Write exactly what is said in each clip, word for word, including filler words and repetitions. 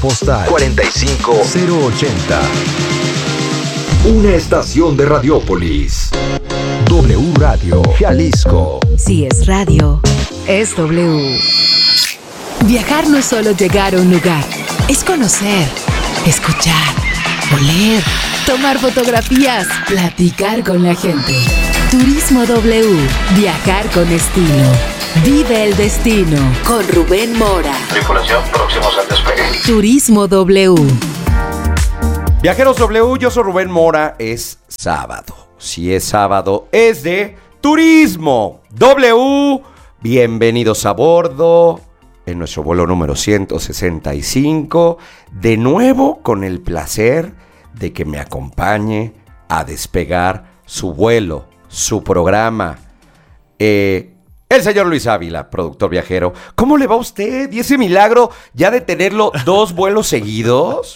Postal cuarenta y cinco cero ochenta. Una estación de Radiópolis. W Radio Jalisco. Si es radio, es W. Viajar no es solo llegar a un lugar, es conocer, escuchar, oler, tomar fotografías, platicar con la gente. Turismo W. Viajar con estilo. Vive el destino con Rubén Mora. Tripulación, próximos al despegue. Turismo W. Viajeros W, yo soy Rubén Mora. Es sábado. Si es sábado, es de Turismo W. Bienvenidos a bordo en nuestro vuelo número ciento sesenta y cinco. De nuevo con el placer de que me acompañe a despegar su vuelo, su programa. Eh... El señor Luis Ávila, productor viajero. ¿Cómo le va a usted? ¿Y ese milagro ya de tenerlo dos vuelos seguidos?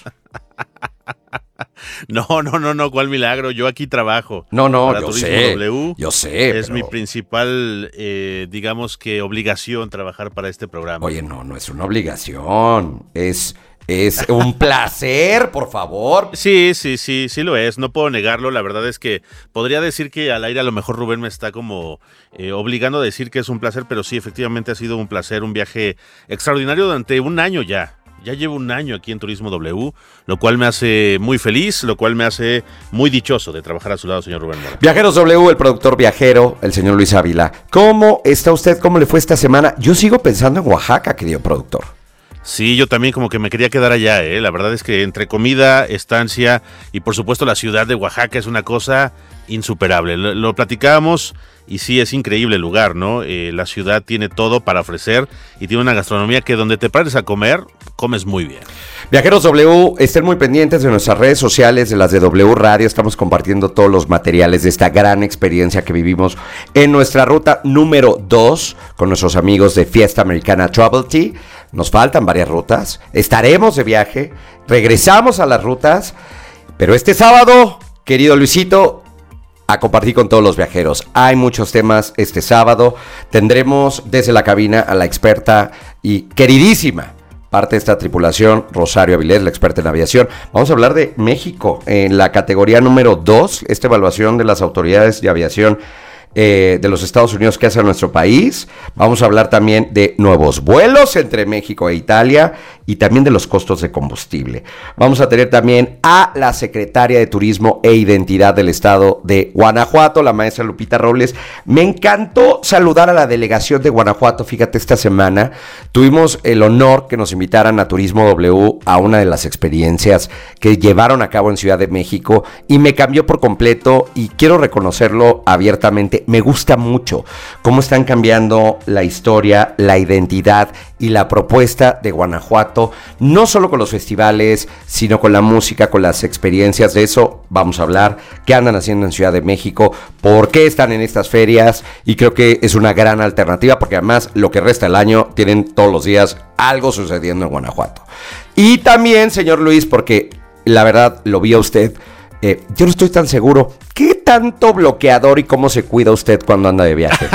No, no, no, no, ¿cuál milagro? Yo aquí trabajo. No, no, para yo Turismo sé, W. yo sé. Es pero... mi principal, eh, digamos que obligación trabajar para este programa. Oye, no, no es una obligación, es... Es un placer, por favor. Sí, sí, sí, sí lo es, no puedo negarlo. La verdad es que podría decir que al aire a lo mejor Rubén me está como eh, obligando a decir que es un placer, pero sí, efectivamente ha sido un placer, un viaje extraordinario durante un año ya. Ya llevo un año aquí en Turismo W, lo cual me hace muy feliz, lo cual me hace muy dichoso de trabajar a su lado, señor Rubén Mora. Viajeros W, el productor viajero, el señor Luis Ávila. ¿Cómo está usted? ¿Cómo le fue esta semana? Yo sigo pensando en Oaxaca, querido productor. Sí, yo también como que me quería quedar allá, ¿eh? La verdad es que entre comida, estancia y por supuesto la ciudad de Oaxaca es una cosa insuperable. Lo, lo platicábamos y sí, es increíble el lugar, ¿no? Eh, la ciudad tiene todo para ofrecer y tiene una gastronomía que donde te pares a comer, comes muy bien. Viajeros W, estén muy pendientes de nuestras redes sociales, de las de W Radio. Estamos compartiendo todos los materiales de esta gran experiencia que vivimos en nuestra ruta número dos con nuestros amigos de Fiesta Americana Travel Tea. Nos faltan varias rutas, estaremos de viaje, regresamos a las rutas, pero este sábado, querido Luisito, a compartir con todos los viajeros. Hay muchos temas este sábado, tendremos desde la cabina a la experta y queridísima parte de esta tripulación, Rosario Avilés, la experta en aviación. Vamos a hablar de México en la categoría número dos, esta evaluación de las autoridades de aviación Eh, de los Estados Unidos que hace a nuestro país. Vamos a hablar también de nuevos vuelos entre México e Italia y también de los costos de combustible. Vamos a tener también a la secretaria de Turismo e Identidad del Estado de Guanajuato, la maestra Lupita Robles. Me encantó saludar a la delegación de Guanajuato. Fíjate, esta semana tuvimos el honor que nos invitaran a Turismo W a una de las experiencias que llevaron a cabo en Ciudad de México y me cambió por completo y quiero reconocerlo abiertamente. Me gusta mucho cómo están cambiando la historia, la identidad y la propuesta de Guanajuato, no solo con los festivales, sino con la música, con las experiencias. De eso vamos a hablar, qué andan haciendo en Ciudad de México, por qué están en estas ferias, y creo que es una gran alternativa, porque además lo que resta del año tienen todos los días algo sucediendo en Guanajuato. Y también, señor Luis, porque la verdad lo vi a usted, Eh, yo no estoy tan seguro. ¿Qué tanto bloqueador y cómo se cuida usted cuando anda de viaje?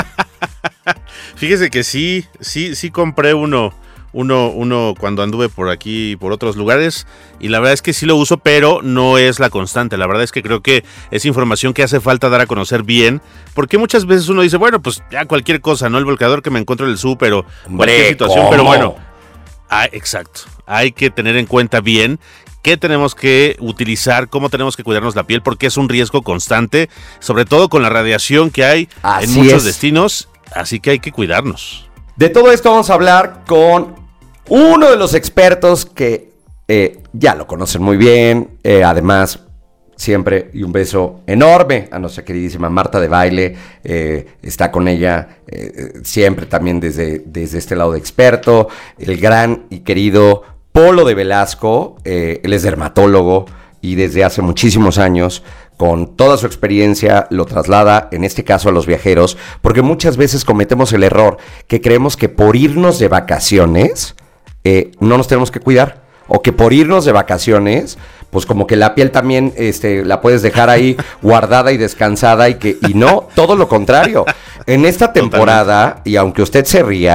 Fíjese que sí, sí, sí compré uno, uno, uno cuando anduve por aquí y por otros lugares y la verdad es que sí lo uso, pero no es la constante. La verdad es que creo que es información que hace falta dar a conocer bien, porque muchas veces uno dice, bueno, pues ya cualquier cosa, ¿no? El bloqueador que me encuentro en el súper o cualquier situación, ¿cómo? Pero bueno, ah, exacto, hay que tener en cuenta bien qué tenemos que utilizar, cómo tenemos que cuidarnos la piel, porque es un riesgo constante, sobre todo con la radiación que hay Así en muchos es. destinos, así que hay que cuidarnos. De todo esto vamos a hablar con uno de los expertos que eh, ya lo conocen muy bien, eh, además siempre, y un beso enorme a nuestra queridísima Marta de Baile, eh, está con ella eh, siempre también desde, desde este lado de experto, el gran y querido Polo de Velasco. Eh, él es dermatólogo y desde hace muchísimos años, con toda su experiencia, lo traslada, en este caso, a los viajeros, porque muchas veces cometemos el error que creemos que por irnos de vacaciones eh, no nos tenemos que cuidar, o que por irnos de vacaciones, pues como que la piel también este, la puedes dejar ahí guardada y descansada, y que y no, todo lo contrario. En esta temporada, y aunque usted se ría,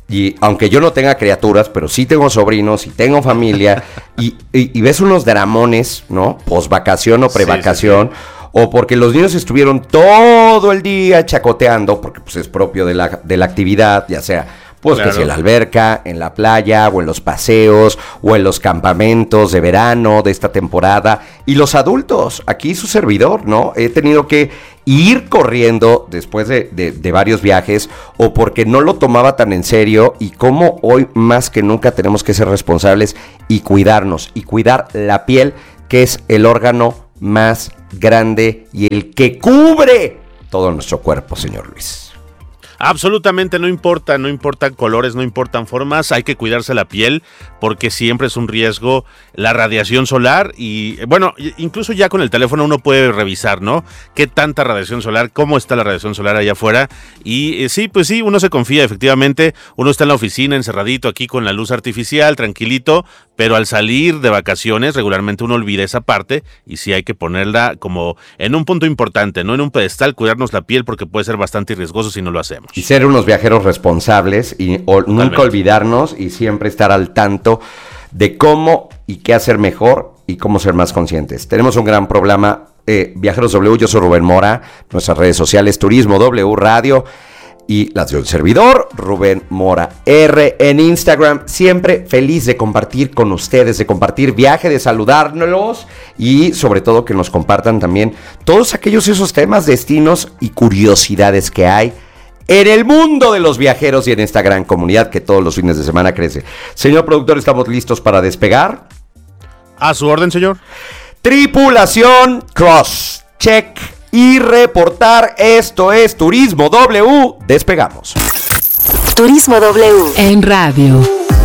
Y aunque yo no tenga criaturas, pero sí tengo sobrinos y tengo familia, y, y, y ves unos dramones, ¿no? Posvacación o prevacación, sí, sí, sí. O porque los niños estuvieron todo el día chacoteando, porque pues es propio de la, de la actividad, ya sea pues claro. que si en la alberca, en la playa, o en los paseos, o en los campamentos de verano de esta temporada. Y los adultos, aquí su servidor, ¿no? He tenido que ir corriendo después de, de, de varios viajes, o porque no lo tomaba tan en serio, y como hoy más que nunca tenemos que ser responsables y cuidarnos, y cuidar la piel, que es el órgano más grande y el que cubre todo nuestro cuerpo, señor Luis. Absolutamente, no importa, no importan colores, no importan formas, hay que cuidarse la piel porque siempre es un riesgo la radiación solar y bueno, incluso ya con el teléfono uno puede revisar, ¿no? Qué tanta radiación solar, cómo está la radiación solar allá afuera y eh, sí, pues sí, uno se confía efectivamente, uno está en la oficina encerradito aquí con la luz artificial, tranquilito, pero al salir de vacaciones regularmente uno olvida esa parte y sí hay que ponerla como en un punto importante, no en un pedestal, cuidarnos la piel porque puede ser bastante riesgoso si no lo hacemos. Y ser unos viajeros responsables y o, nunca olvidarnos y siempre estar al tanto de cómo y qué hacer mejor y cómo ser más conscientes. Tenemos un gran programa, eh, Viajeros W, yo soy Rubén Mora, nuestras redes sociales, Turismo W Radio y las de un servidor, Rubén Mora R en Instagram, siempre feliz de compartir con ustedes, de compartir viaje, de saludárnoslos y sobre todo que nos compartan también todos aquellos esos temas, destinos y curiosidades que hay en el mundo de los viajeros y en esta gran comunidad que todos los fines de semana crece. Señor productor, ¿estamos listos para despegar? A su orden, señor. Tripulación Cross, check y reportar. Esto es Turismo W. Despegamos. Turismo W en radio.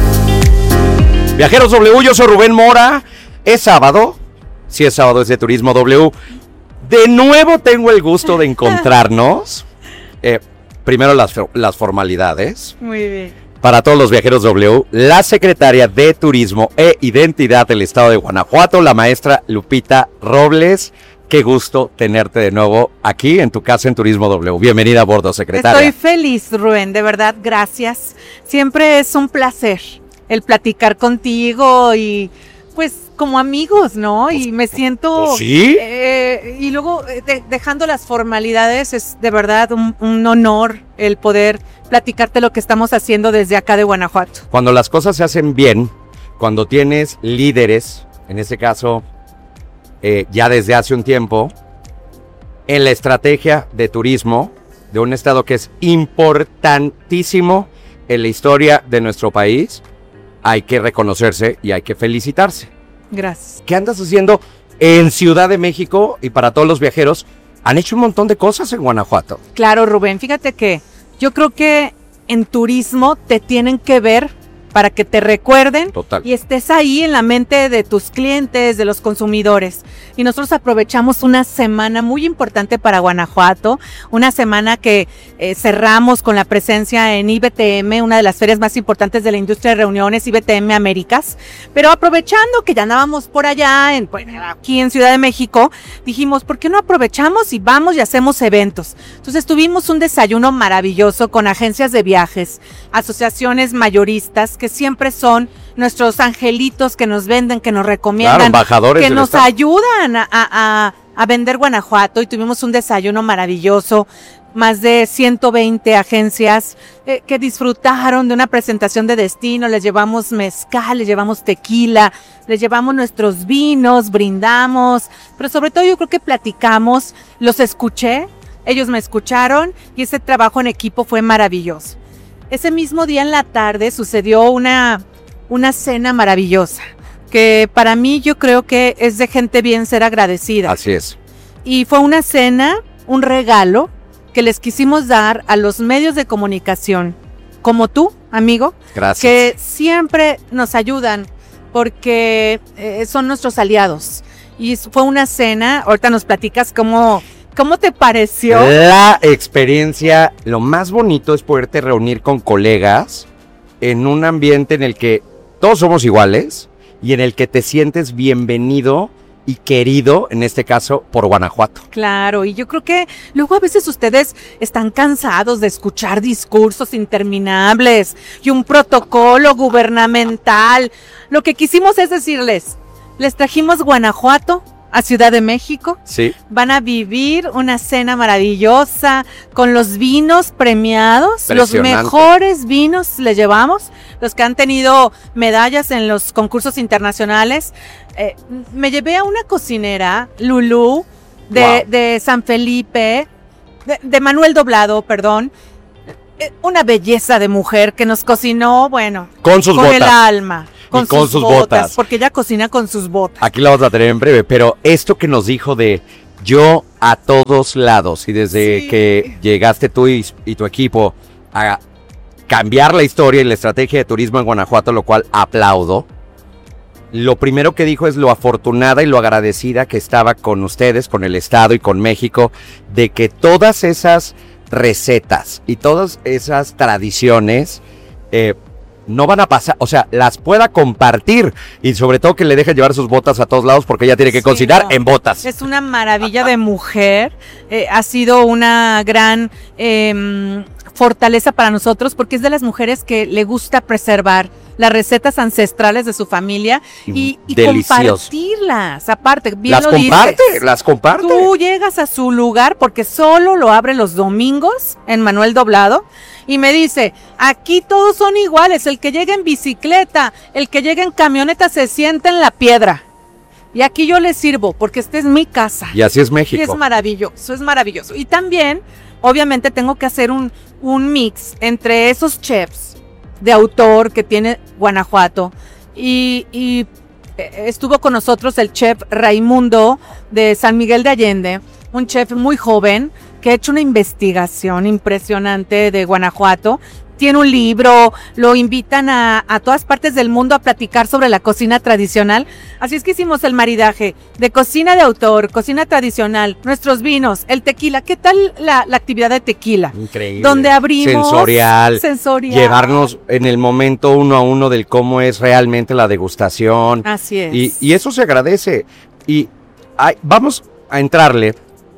Viajeros W, yo soy Rubén Mora. Es sábado. Si es sábado, es de Turismo W. De nuevo tengo el gusto de encontrarnos. Eh... Primero las, las formalidades. Muy bien. Para todos los viajeros W, la secretaria de Turismo e Identidad del Estado de Guanajuato, la maestra Lupita Robles. Qué gusto tenerte de nuevo aquí en tu casa en Turismo W. Bienvenida a bordo, secretaria. Estoy feliz, Rubén, de verdad, gracias. Siempre es un placer el platicar contigo y pues como amigos, ¿no? Y me siento... ¿Sí? Eh, y luego, de, dejando las formalidades, es de verdad un, un honor el poder platicarte lo que estamos haciendo desde acá de Guanajuato. Cuando las cosas se hacen bien, cuando tienes líderes, en este caso, eh, ya desde hace un tiempo, en la estrategia de turismo de un estado que es importantísimo en la historia de nuestro país, hay que reconocerse y hay que felicitarse. Gracias. ¿Qué andas haciendo en Ciudad de México? Y para todos los viajeros, han hecho un montón de cosas en Guanajuato. Claro, Rubén, fíjate que yo creo que en turismo te tienen que ver para que te recuerden. Total. Y estés ahí en la mente de tus clientes, de los consumidores. Y nosotros aprovechamos una semana muy importante para Guanajuato, una semana que eh, cerramos con la presencia en I B T M, una de las ferias más importantes de la industria de reuniones, I B T M Américas, pero aprovechando que ya andábamos por allá, en, bueno, aquí en Ciudad de México, dijimos, ¿por qué no aprovechamos y vamos y hacemos eventos? Entonces tuvimos un desayuno maravilloso con agencias de viajes, asociaciones mayoristas, que siempre son nuestros angelitos que nos venden, que nos recomiendan, claro, embajadores que nos estado. ayudan a, a, a vender Guanajuato, y tuvimos un desayuno maravilloso, más de ciento veinte agencias eh, que disfrutaron de una presentación de destino, les llevamos mezcal, les llevamos tequila, les llevamos nuestros vinos, brindamos, pero sobre todo yo creo que platicamos, los escuché, ellos me escucharon y ese trabajo en equipo fue maravilloso. Ese mismo día en la tarde sucedió una, una cena maravillosa, que para mí yo creo que es de gente bien ser agradecida. Así es. Y fue una cena, un regalo que les quisimos dar a los medios de comunicación, como tú, amigo. Gracias. Que siempre nos ayudan porque eh, son nuestros aliados. Y fue una cena, ahorita nos platicas cómo... ¿Cómo te pareció? La experiencia, lo más bonito es poderte reunir con colegas en un ambiente en el que todos somos iguales y en el que te sientes bienvenido y querido, en este caso, por Guanajuato. Claro, y yo creo que luego a veces ustedes están cansados de escuchar discursos interminables y un protocolo gubernamental. Lo que quisimos es decirles, les trajimos Guanajuato a Ciudad de México. Sí. Van a vivir una cena maravillosa con los vinos premiados, los mejores vinos les llevamos, los que han tenido medallas en los concursos internacionales. Eh, me llevé a una cocinera, Lulú, de, wow. de San Felipe, de, de Manuel Doblado, perdón. Eh, una belleza de mujer que nos cocinó, bueno, con sus con botas. el alma. Con, con sus, sus botas, botas. Porque ella cocina con sus botas. Aquí la vamos a tener en breve, pero esto que nos dijo de yo a todos lados, y desde sí. que llegaste tú y, y tu equipo a cambiar la historia y la estrategia de turismo en Guanajuato, lo cual aplaudo, lo primero que dijo es lo afortunada y lo agradecida que estaba con ustedes, con el Estado y con México, de que todas esas recetas y todas esas tradiciones eh, no van a pasar, o sea, las pueda compartir y sobre todo que le deje llevar sus botas a todos lados porque ella tiene que sí, cocinar no. en botas. Es una maravilla de mujer, eh, ha sido una gran eh, fortaleza para nosotros porque es de las mujeres que le gusta preservar las recetas ancestrales de su familia y, y compartirlas. Aparte, bien las lo comparte, dices, las comparte. Tú llegas a su lugar porque solo lo abre los domingos en Manuel Doblado y me dice, aquí todos son iguales, el que llega en bicicleta, el que llega en camioneta se sienta en la piedra. Y aquí yo les sirvo porque esta es mi casa. Y así es México. Y es maravilloso, es maravilloso. Y también, obviamente, tengo que hacer un, un mix entre esos chefs de autor que tiene Guanajuato y, y estuvo con nosotros el chef Raimundo de San Miguel de Allende, un chef muy joven que ha hecho una investigación impresionante de Guanajuato. Tiene un libro, lo invitan a, a todas partes del mundo a platicar sobre la cocina tradicional. Así es que hicimos el maridaje de cocina de autor, cocina tradicional, nuestros vinos, el tequila. ¿Qué tal la, la actividad de tequila? Increíble. Donde abrimos. Sensorial. Sensorial. Llevarnos en el momento uno a uno del cómo es realmente la degustación. Así es. Y, y eso se agradece. Y hay, vamos a entrarle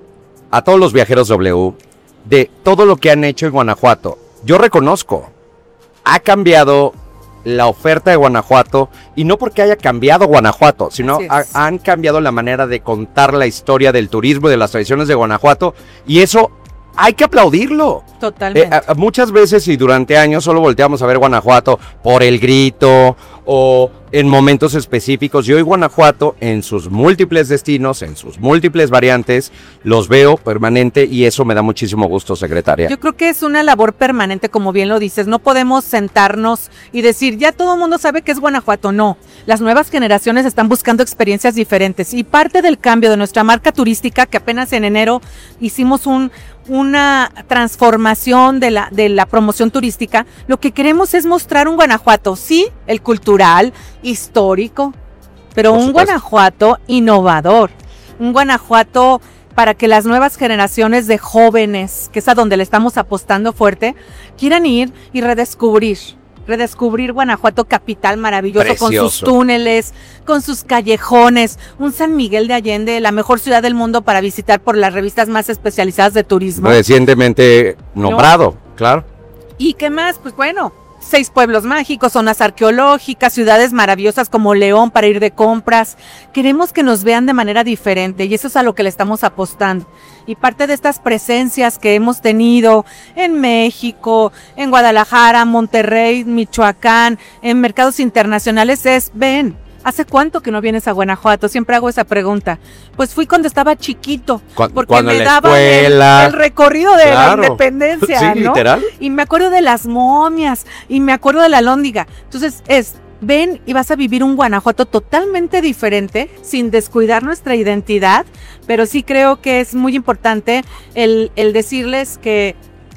a todos los viajeros W de todo lo que han hecho en Guanajuato. Yo reconozco, ha cambiado la oferta de Guanajuato y no porque haya cambiado Guanajuato, sino ha, han cambiado la manera de contar la historia del turismo y de las tradiciones de Guanajuato y eso hay que aplaudirlo. Totalmente. Eh, a, muchas veces y durante años solo volteamos a ver Guanajuato por el grito o en momentos específicos. Y hoy Guanajuato en sus múltiples destinos, en sus múltiples variantes, los veo permanente y eso me da muchísimo gusto, secretaria. Yo creo que es una labor permanente, como bien lo dices. No podemos sentarnos y decir, ya todo el mundo sabe que es Guanajuato. No, las nuevas generaciones están buscando experiencias diferentes y parte del cambio de nuestra marca turística, que apenas en enero hicimos un una transformación de la, de la promoción turística, lo que queremos es mostrar un Guanajuato, sí, el cultural, histórico, pero un Guanajuato innovador, un Guanajuato para que las nuevas generaciones de jóvenes, que es a donde le estamos apostando fuerte, quieran ir y redescubrir. redescubrir Guanajuato capital maravilloso. Precioso. Con sus túneles, con sus callejones, un San Miguel de Allende, la mejor ciudad del mundo para visitar por las revistas más especializadas de turismo. Recientemente nombrado, ¿no? Claro. ¿Y qué más? Pues bueno, seis pueblos mágicos, zonas arqueológicas, ciudades maravillosas como León para ir de compras. Queremos que nos vean de manera diferente y eso es a lo que le estamos apostando. Y parte de estas presencias que hemos tenido en México, en Guadalajara, Monterrey, Michoacán, en mercados internacionales es, ven, ¿hace cuánto que no vienes a Guanajuato? Siempre hago esa pregunta. Pues fui cuando estaba chiquito, porque cuando me daban el, el recorrido de claro. la independencia, sí, ¿no? Literal. Y me acuerdo de las momias, y me acuerdo de la Alhóndiga. Entonces es, ven y vas a vivir un Guanajuato totalmente diferente, sin descuidar nuestra identidad, pero sí creo que es muy importante el, el decirles que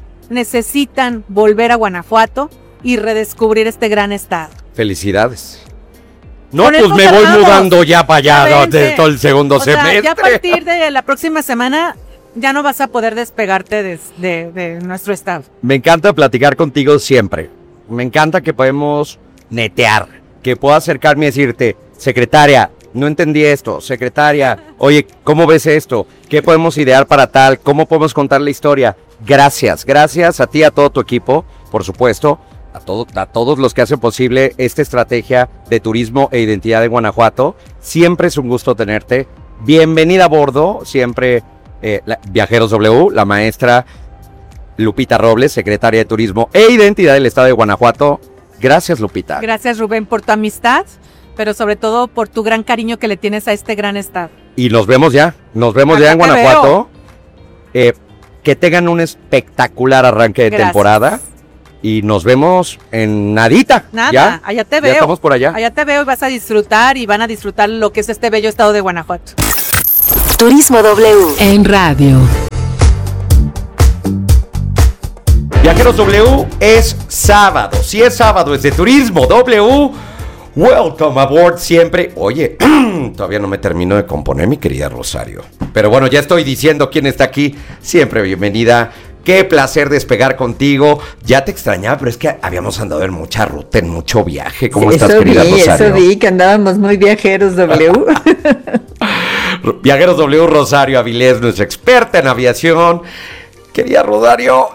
necesitan volver a Guanajuato y redescubrir este gran estado. Felicidades. No, pues me voy mudando ya para allá de todo el segundo o semestre. Sea, ya a partir de la próxima semana ya no vas a poder despegarte de, de, de nuestro estado. Me encanta platicar contigo siempre. Me encanta que podemos netear, que puedo acercarme y decirte, secretaria, no entendí esto, secretaria, oye, ¿cómo ves esto? ¿Qué podemos idear para tal? ¿Cómo podemos contar la historia? Gracias, gracias a ti, a todo tu equipo, por supuesto, a, todo, a todos los que hacen posible esta estrategia de turismo e identidad de Guanajuato. Siempre es un gusto tenerte. Bienvenida a bordo, siempre eh, la, Viajeros W, la maestra Lupita Robles, secretaria de Turismo e Identidad del Estado de Guanajuato. Gracias, Lupita. Gracias, Rubén, por tu amistad, pero sobre todo por tu gran cariño que le tienes a este gran estado. Y nos vemos ya, nos vemos Acá ya en Guanajuato. Eh, que tengan un espectacular arranque de Gracias. temporada. Y nos vemos en nadita. Nada, ¿ya? allá te veo. Ya estamos por allá. Allá te veo y vas a disfrutar y van a disfrutar lo que es este bello estado de Guanajuato. Turismo W en radio. Viajeros W es sábado. Si es sábado, es de Turismo W. Welcome aboard siempre. Oye, todavía no me termino de componer, mi querida Rosario. Pero bueno, ya estoy diciendo quién está aquí. Siempre bienvenida. Qué placer despegar contigo. Ya te extrañaba, pero es que habíamos andado en mucha ruta, en mucho viaje. ¿Cómo sí, estás, eso querida vi, Rosario? Eso vi, que andábamos muy viajeros W. Viajeros W, Rosario Avilés, nuestra experta en aviación. Querida Rosario,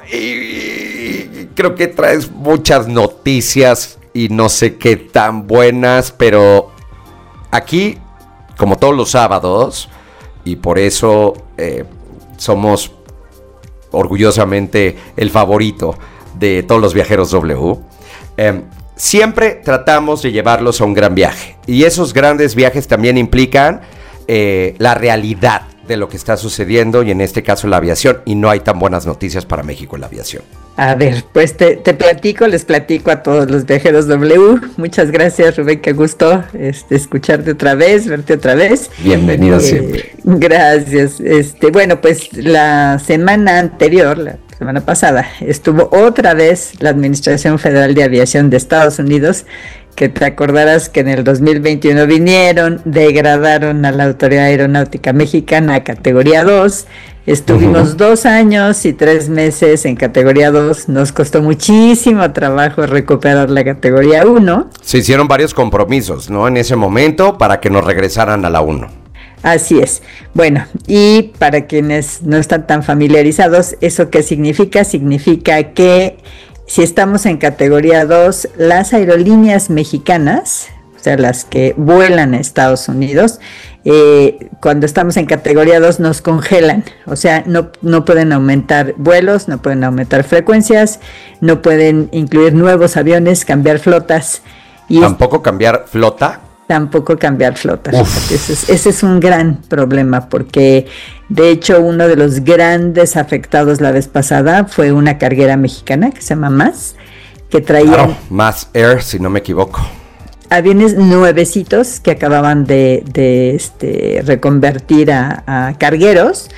y creo que traes muchas noticias y no sé qué tan buenas, pero aquí, como todos los sábados, y por eso eh, somos orgullosamente el favorito de todos los Viajeros W, eh, siempre tratamos de llevarlos a un gran viaje. Y esos grandes viajes también implican eh, la realidad de lo que está sucediendo, y en este caso la aviación, y no hay tan buenas noticias para México en la aviación. A ver, pues te, te platico, les platico a todos los Viajeros W. Muchas gracias, Rubén, qué gusto este, escucharte otra vez, verte otra vez. Bienvenido eh, siempre. Gracias. Este, bueno, pues la semana anterior, la semana pasada, estuvo otra vez la Administración Federal de Aviación de Estados Unidos, que te acordarás que en el dos mil veintiuno vinieron, degradaron a la Autoridad Aeronáutica Mexicana a categoría dos, estuvimos uh-huh. dos años y tres meses en categoría dos, nos costó muchísimo trabajo recuperar la categoría uno. Se hicieron varios compromisos, ¿no? En ese momento, para que nos regresaran a la uno. Así es. Bueno, y para quienes no están tan familiarizados, ¿eso qué significa? Significa que si estamos en categoría dos, las aerolíneas mexicanas, o sea, las que vuelan a Estados Unidos, eh, cuando estamos en categoría dos nos congelan, o sea, no, no pueden aumentar vuelos, no pueden aumentar frecuencias, no pueden incluir nuevos aviones, cambiar flotas. Y ¿Tampoco es, cambiar flota? Tampoco cambiar flota. Ese es, ese es un gran problema, porque de hecho uno de los grandes afectados la vez pasada fue una carguera mexicana que se llama MAS, que traía claro, MAS Air, si no me equivoco, aviones nuevecitos que acababan de, de este, reconvertir a, a cargueros,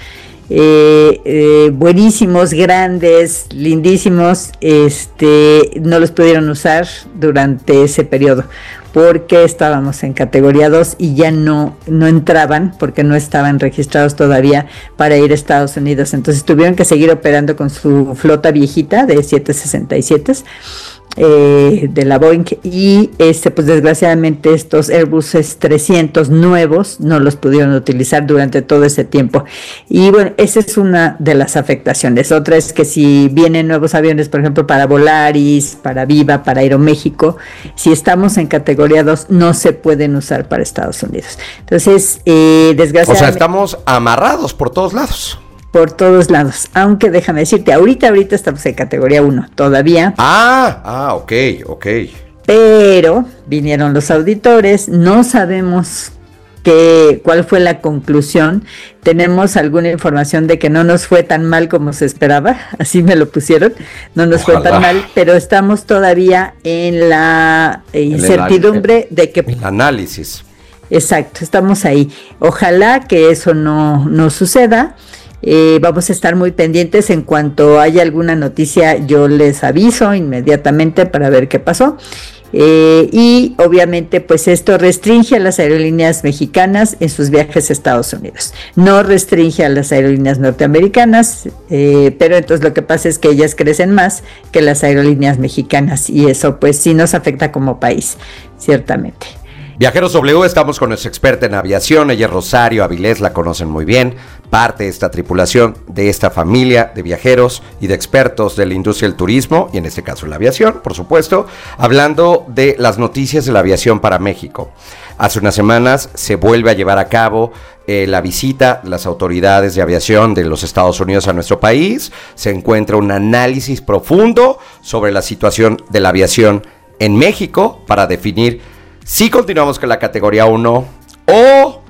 eh, eh, buenísimos, grandes, lindísimos, este, no los pudieron usar durante ese periodo, porque estábamos en categoría dos y ya no, no entraban, porque no estaban registrados todavía para ir a Estados Unidos. Entonces tuvieron que seguir operando con su flota viejita de siete sesenta y siete eh, de la Boeing, y este, pues desgraciadamente estos Airbus trescientos nuevos no los pudieron utilizar durante todo ese tiempo. Y bueno, esa es una de las afectaciones. Otra es que si vienen nuevos aviones, por ejemplo, para Volaris, para Viva, para Aeroméxico, si estamos en categoría dos, no se pueden usar para Estados Unidos. Entonces, eh, desgraciadamente... O sea, estamos amarrados por todos lados. Por todos lados, aunque déjame decirte, ahorita, ahorita estamos en categoría uno, todavía. Ah, ah, ok, ok. Pero vinieron los auditores, no sabemos qué, cuál fue la conclusión. Tenemos alguna información de que no nos fue tan mal como se esperaba, así me lo pusieron, no nos Ojalá. fue tan mal, pero estamos todavía en la incertidumbre el, de que... El análisis. Exacto, estamos ahí. Ojalá que eso no, no suceda. Eh, vamos a estar muy pendientes. En cuanto haya alguna noticia, yo les aviso inmediatamente para ver qué pasó. Eh, y obviamente pues esto restringe a las aerolíneas mexicanas en sus viajes a Estados Unidos, no restringe a las aerolíneas norteamericanas, eh, pero entonces lo que pasa es que ellas crecen más que las aerolíneas mexicanas, y eso pues sí nos afecta como país, ciertamente. Viajeros W, estamos con nuestra experta en aviación, ella es Rosario Avilés, la conocen muy bien, parte de esta tripulación, de esta familia de viajeros y de expertos de la industria del turismo, y en este caso la aviación, por supuesto, hablando de las noticias de la aviación para México. Hace unas semanas se vuelve a llevar a cabo eh, la visita de las autoridades de aviación de los Estados Unidos a nuestro país, se encuentra un análisis profundo sobre la situación de la aviación en México para definir si continuamos con la categoría uno o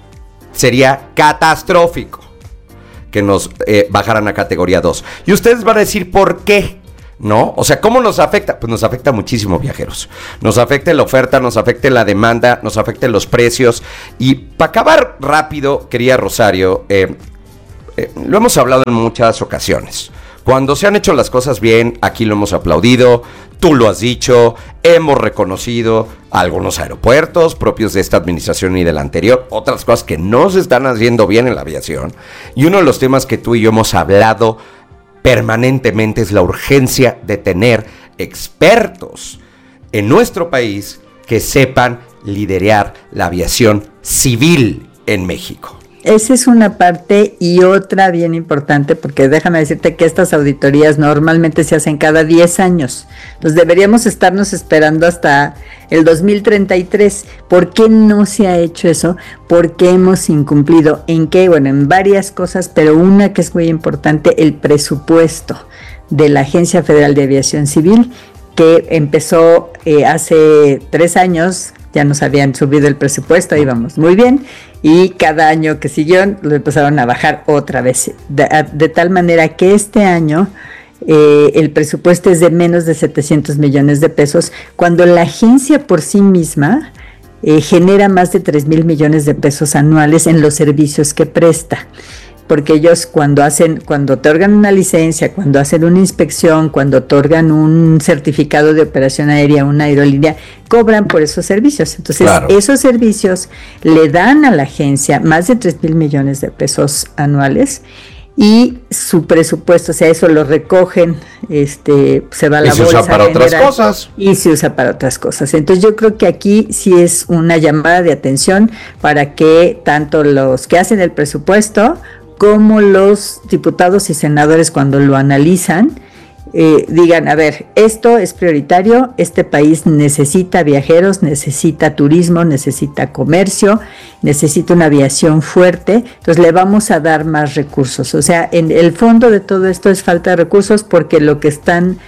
sería catastrófico que nos eh, bajaran a categoría dos. Y ustedes van a decir por qué, ¿no? O sea, ¿cómo nos afecta? Pues nos afecta muchísimo, viajeros. Nos afecta en la oferta, nos afecta en la demanda, nos afecta en los precios. Y para acabar rápido, querida Rosario, eh, eh, lo hemos hablado en muchas ocasiones. Cuando se han hecho las cosas bien, aquí lo hemos aplaudido, tú lo has dicho, hemos reconocido algunos aeropuertos propios de esta administración y de la anterior, otras cosas que no se están haciendo bien en la aviación. Y uno de los temas que tú y yo hemos hablado permanentemente es la urgencia de tener expertos en nuestro país que sepan liderar la aviación civil en México. Esa es una parte, y otra bien importante, porque déjame decirte que estas auditorías normalmente se hacen cada diez años. Entonces deberíamos estarnos esperando hasta el dos mil treinta y tres. ¿Por qué no se ha hecho eso? ¿Por qué hemos incumplido? ¿En qué? Bueno, en varias cosas, pero una que es muy importante, el presupuesto de la Agencia Federal de Aviación Civil, que empezó eh, hace tres años. Ya nos habían subido el presupuesto, íbamos muy bien, y cada año que siguió lo empezaron a bajar otra vez, de, de tal manera que este año eh, el presupuesto es de menos de setecientos millones de pesos, cuando la agencia por sí misma eh, genera más de tres mil millones de pesos anuales en los servicios que presta. Porque ellos cuando hacen, cuando otorgan una licencia, cuando hacen una inspección, cuando otorgan un certificado de operación aérea a una aerolínea, cobran por esos servicios. Entonces, claro, esos servicios le dan a la agencia más de tres mil millones de pesos anuales, y su presupuesto, o sea, eso lo recogen, este, se va a la bolsa. Y se usa para otras cosas. Y se usa para otras cosas. Entonces yo creo que aquí sí es una llamada de atención para que tanto los que hacen el presupuesto como los diputados y senadores, cuando lo analizan, eh, digan, a ver, esto es prioritario, este país necesita viajeros, necesita turismo, necesita comercio, necesita una aviación fuerte, entonces le vamos a dar más recursos. O sea, en el fondo de todo esto es falta de recursos, porque lo que están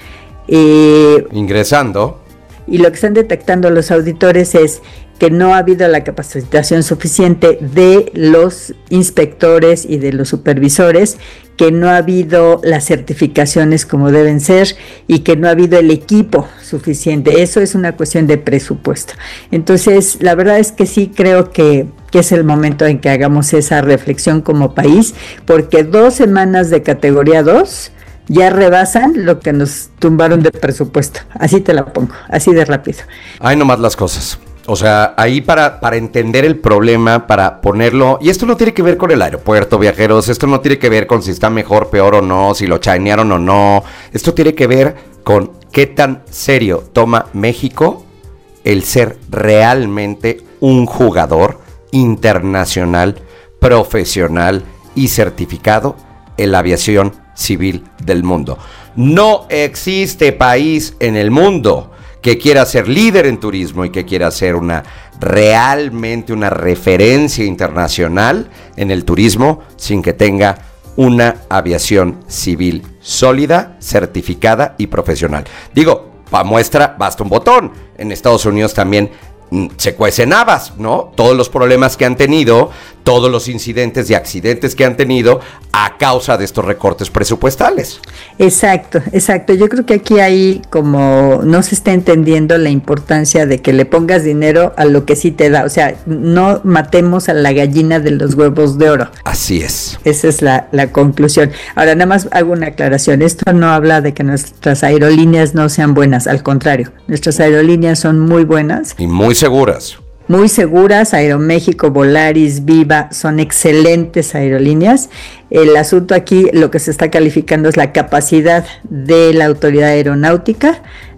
eh, ingresando y lo que están detectando los auditores es que no ha habido la capacitación suficiente de los inspectores y de los supervisores, que no ha habido las certificaciones como deben ser, y que no ha habido el equipo suficiente. Eso es una cuestión de presupuesto. Entonces, la verdad es que sí creo que, que es el momento en que hagamos esa reflexión como país, porque dos semanas de categoría dos ya rebasan lo que nos tumbaron de presupuesto. Así te la pongo, así de rápido. Hay nomás las cosas. O sea, ahí para, para entender el problema, para ponerlo... Y esto no tiene que ver con el aeropuerto, viajeros. Esto no tiene que ver con si está mejor, peor o no, si lo chainearon o no. Esto tiene que ver con qué tan serio toma México el ser realmente un jugador internacional, profesional y certificado en la aviación civil del mundo. No existe país en el mundo que quiera ser líder en turismo y que quiera ser una realmente una referencia internacional en el turismo sin que tenga una aviación civil sólida, certificada y profesional. Digo, para muestra basta un botón. En Estados Unidos también mm, se cuecen habas, ¿no? Todos los problemas que han tenido, todos los incidentes y accidentes que han tenido a causa de estos recortes presupuestales. Exacto, exacto. Yo creo que aquí hay como no se está entendiendo la importancia de que le pongas dinero a lo que sí te da. O sea, no matemos a la gallina de los huevos de oro. Así es. Esa es la, la conclusión. Ahora, nada más hago una aclaración. Esto no habla de que nuestras aerolíneas no sean buenas. Al contrario, nuestras aerolíneas son muy buenas. Y muy seguras. Muy seguras. Aeroméxico, Volaris, Viva son excelentes aerolíneas. El asunto aquí, lo que se está calificando es la capacidad de la autoridad aeronáutica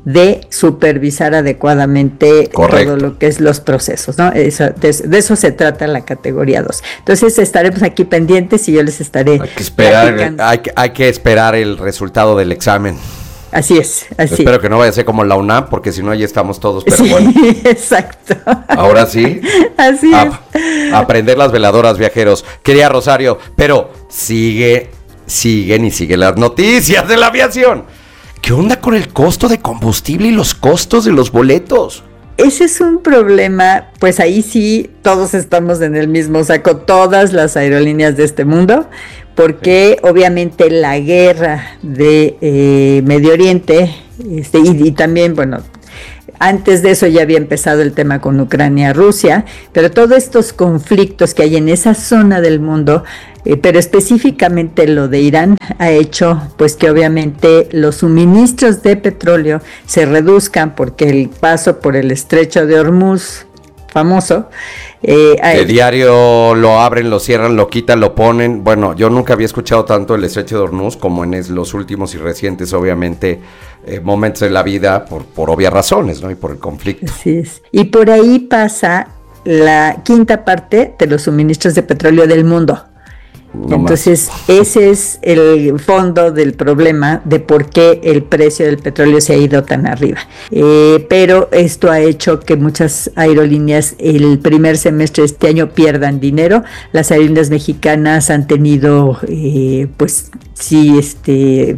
de supervisar adecuadamente Correcto. todo lo que es los procesos, ¿no? Eso, de, de eso se trata la categoría dos. Entonces estaremos aquí pendientes y yo les estaré Hay que esperar, platicando. hay, que- hay que esperar el resultado del examen. Así es, así. Espero que no vaya a ser como la UNAM, porque si no, ahí estamos todos, pero Sí, bueno. exacto. Ahora sí. Así A, es. a prender las veladoras, viajeros. Quería Rosario, pero sigue, siguen y siguen las noticias de la aviación. ¿Qué onda con el costo de combustible y los costos de los boletos? Ese es un problema, pues ahí sí todos estamos en el mismo saco, todas las aerolíneas de este mundo, porque obviamente la guerra de eh, Medio Oriente, este, y, y también, bueno, antes de eso ya había empezado el tema con Ucrania, Rusia, pero todos estos conflictos que hay en esa zona del mundo, eh, pero específicamente lo de Irán, ha hecho pues que obviamente los suministros de petróleo se reduzcan porque el paso por el estrecho de Hormuz, famoso, eh, ha El hecho- diario lo abren, lo cierran, lo quitan, lo ponen. Bueno, yo nunca había escuchado tanto el estrecho de Hormuz como en es- los últimos y recientes, obviamente, eh, momentos de la vida, por, por obvias razones, ¿no? Y por el conflicto. Así es. Y por ahí pasa la quinta parte de los suministros de petróleo del mundo. No Entonces, ese es el fondo del problema de por qué el precio del petróleo se ha ido tan arriba. Eh, pero esto ha hecho que muchas aerolíneas el primer semestre de este año pierdan dinero. Las aerolíneas mexicanas han tenido, eh, pues, sí, este...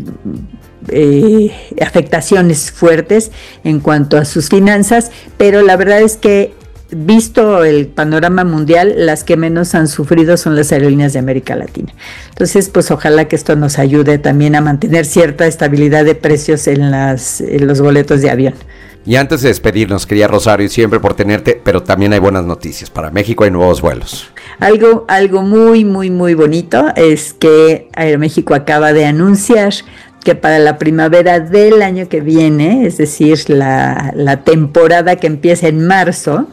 Eh, afectaciones fuertes en cuanto a sus finanzas, pero la verdad es que visto el panorama mundial, las que menos han sufrido son las aerolíneas de América Latina. Entonces, pues ojalá que esto nos ayude también a mantener cierta estabilidad de precios en, las, en los boletos de avión. Y antes de despedirnos, quería Rosario, y siempre por tenerte, pero también hay buenas noticias. Para México hay nuevos vuelos. Algo, algo muy, muy, muy bonito es que Aeroméxico acaba de anunciar que para la primavera del año que viene, es decir, la, la temporada que empieza en marzo,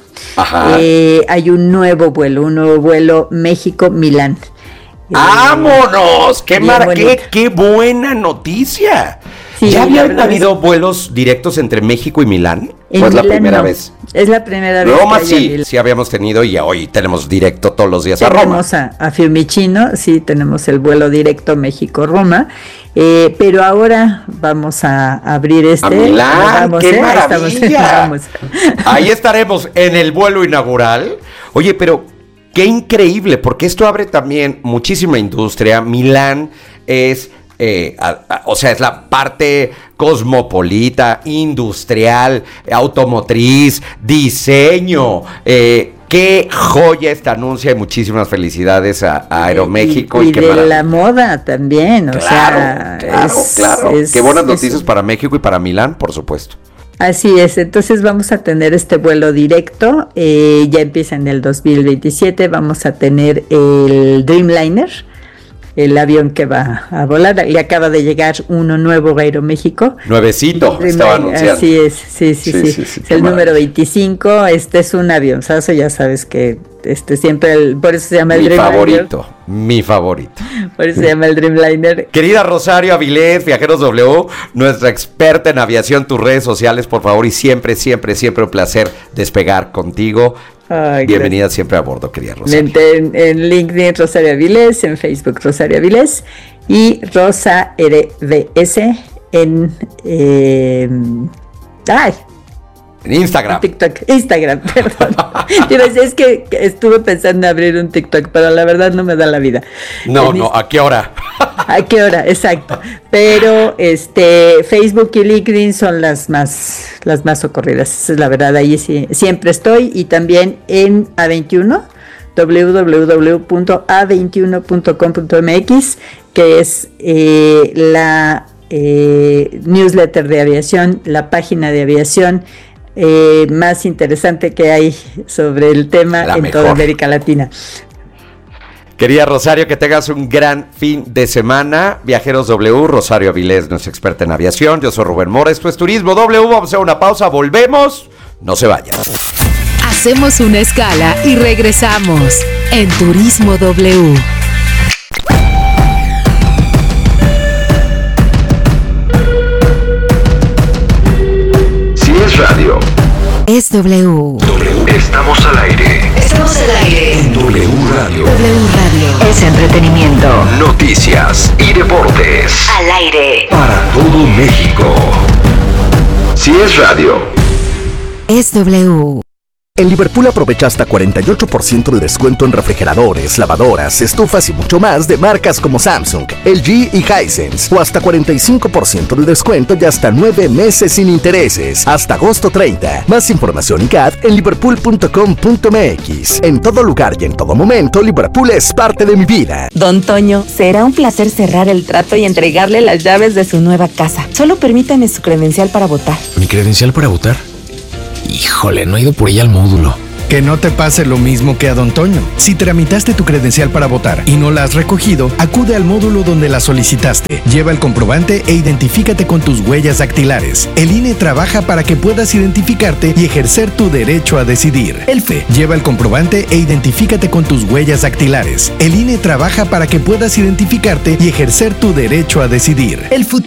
eh, hay un nuevo vuelo, un nuevo vuelo México-Milán. Eh, ¡Vámonos! ¡Qué, bien mar- bonito. qué, qué buena noticia! Sí, ¿Ya la habían verdad habido vuelos directos entre México y Milán? En ¿O es la Milán primera no. vez? Es la primera vez Roma que hay sí, en Milán. sí habíamos tenido y hoy tenemos directo todos los días a Roma. Tenemos a, a Fiumicino, sí, tenemos el vuelo directo México-Roma, eh, pero ahora vamos a abrir este. ¡A Milán! Vamos, ¡Qué eh, ahí maravilla! estamos, vamos. Ahí estaremos en el vuelo inaugural. Oye, pero qué increíble, porque esto abre también muchísima industria. Milán es... Eh, a, a, o sea, es la parte cosmopolita, industrial, automotriz, diseño. Eh, qué joya esta anuncia y muchísimas felicidades a, a Aeroméxico. Y, y, y qué de maravilla. la moda también, o Claro, sea, claro, es- claro. es- Qué buenas es- noticias para México y para Milán, por supuesto. Así es, entonces vamos a tener este vuelo directo, eh, ya empieza en el dos mil veintisiete, vamos a tener el Dreamliner, el avión que va a volar, le acaba de llegar uno nuevo a Aeroméxico. Nuevecito, estaba anunciando. Así es, sí, sí, Sí, sí, sí, sí, es qué el número maravilla. veinticinco, este es un avionzazo, ya sabes que este siempre, el, por eso se llama el Mi Dreamliner. favorito, mi favorito. Por eso se llama el Dreamliner. Querida Rosario Avilés, Viajeros W, nuestra experta en aviación, tus redes sociales, por favor, y siempre, siempre, siempre un placer despegar contigo. Ay, Bienvenida siempre a bordo, querida Rosario. En, en LinkedIn Rosario Avilés, en Facebook Rosario Avilés y Rosa R V S en eh, ay, En Instagram. TikTok, Instagram, perdón. Digo, es que estuve pensando en abrir un TikTok, pero la verdad no me da la vida. No, En no, ¿a qué hora? ¿A qué hora? Exacto. Pero este Facebook y LinkedIn son las más las más socorridas. Esa es la verdad, ahí sí, siempre estoy y también en A veintiuno, doble u doble u doble u punto a veintiuno punto com punto m x, que es eh, la eh, newsletter de aviación, la página de aviación eh, más interesante que hay sobre el tema La en mejor. toda América Latina. Querida Rosario, que tengas un gran fin de semana. Viajeros W, Rosario Avilés, nuestra experta en aviación. Yo soy Rubén Mora, esto es Turismo W. Vamos a hacer una pausa, volvemos. No se vayan. Hacemos una escala y regresamos en Turismo W. W. W. Estamos al aire. Estamos al aire. En W Radio. W Radio. Es entretenimiento. Noticias y deportes. Al aire. Para todo México. Si es radio. Es W. En Liverpool aprovecha hasta cuarenta y ocho por ciento de descuento en refrigeradores, lavadoras, estufas y mucho más de marcas como Samsung, L G y Hisense. O hasta cuarenta y cinco por ciento de descuento y hasta nueve meses sin intereses. Hasta agosto treinta. Más información y C A D en liverpool punto com punto m x. En todo lugar y en todo momento, Liverpool es parte de mi vida. Don Toño, será un placer cerrar el trato y entregarle las llaves de su nueva casa. Solo permítame su credencial para votar. ¿Mi credencial para votar? Híjole, no he ido por ella al módulo. Que no te pase lo mismo que a Don Toño. Si tramitaste tu credencial para votar y no la has recogido, acude al módulo donde la solicitaste. Lleva el comprobante e identifícate con tus huellas dactilares. El I N E trabaja para que puedas identificarte y ejercer tu derecho a decidir. El F E, lleva el comprobante e identifícate con tus huellas dactilares. El I N E trabaja para que puedas identificarte y ejercer tu derecho a decidir. El F U T